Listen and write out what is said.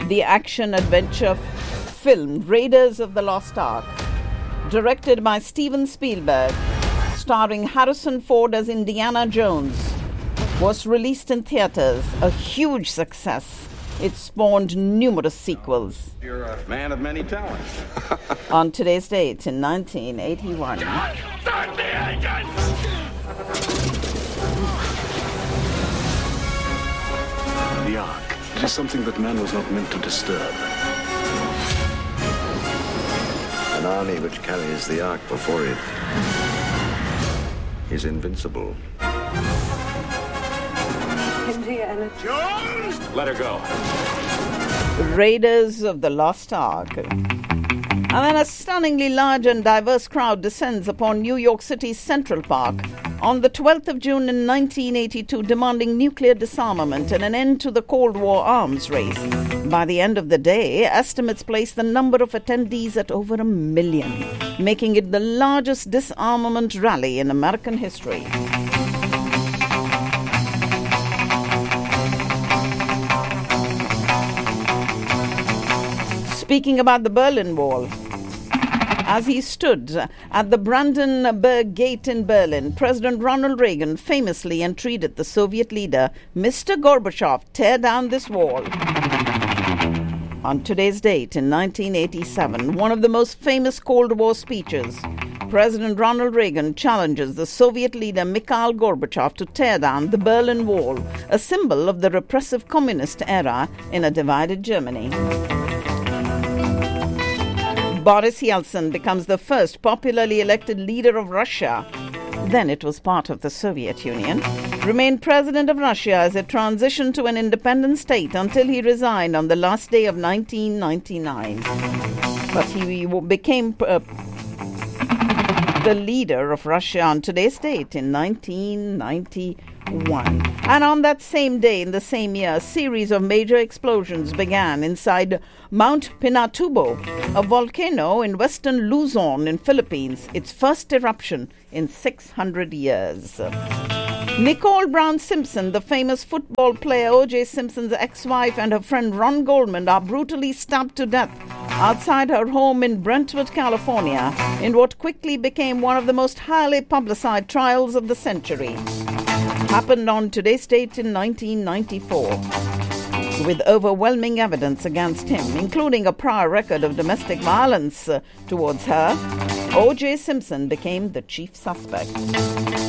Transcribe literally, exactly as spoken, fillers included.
The action-adventure film Raiders of the Lost Ark, directed by Steven Spielberg, starring Harrison Ford as Indiana Jones, was released in theaters, a huge success. It spawned numerous sequels. You're a man of many talents. On today's date in nineteen eighty-one. Start the engines! The Ark. It is something that man was not meant to disturb. An army which carries the Ark before it is invincible. Jones! Let her go. Raiders of the Lost Ark. And then a stunningly large and diverse crowd descends upon New York City's Central Park on the twelfth of June in nineteen eighty-two, demanding nuclear disarmament and an end to the Cold War arms race. By the end of the day, estimates place the number of attendees at over a million, making it the largest disarmament rally in American history. Speaking about the Berlin Wall, as he stood at the Brandenburg Gate in Berlin, President Ronald Reagan famously entreated the Soviet leader, Mister Gorbachev, tear down this wall. On today's date in nineteen eighty-seven, one of the most famous Cold War speeches, President Ronald Reagan challenges the Soviet leader Mikhail Gorbachev to tear down the Berlin Wall, a symbol of the repressive communist era in a divided Germany. Boris Yeltsin becomes the first popularly elected leader of Russia. Then it was part of the Soviet Union. Remained president of Russia as it transitioned to an independent state until he resigned on the last day of nineteen ninety-nine. But he became uh, the leader of Russia on today's date in nineteen ninety-one. And on that same day, in the same year, a series of major explosions began inside Mount Pinatubo, a volcano in western Luzon in Philippines, its first eruption in six hundred years. Nicole Brown Simpson, the famous football player O J Simpson's ex-wife, and her friend Ron Goldman are brutally stabbed to death outside her home in Brentwood, California, in what quickly became one of the most highly publicized trials of the century. Happened on today's date in nineteen ninety-four. With overwhelming evidence against him, including a prior record of domestic violence uh, towards her, O J Simpson became the chief suspect.